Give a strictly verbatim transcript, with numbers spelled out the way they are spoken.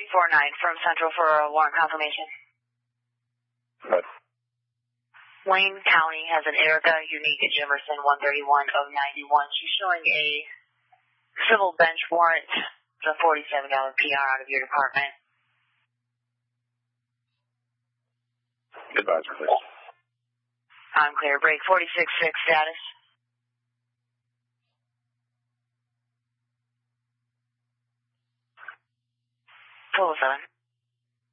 four nine from Central for a warrant confirmation. Good. Wayne County has an Erica Unique Jimerson one thirty-one of ninety-one. She's showing a civil bench warrant, a forty-seven dollar P R out of your department. Advisor, please. I'm clear. Break forty-six six status. Full seven.